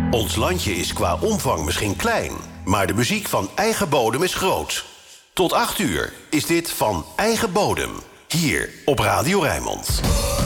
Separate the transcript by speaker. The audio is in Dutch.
Speaker 1: Ons landje is qua omvang misschien klein, maar de muziek van eigen bodem is groot. Tot 8 uur is dit Van Eigen Bodem, hier op Radio Rijnmond.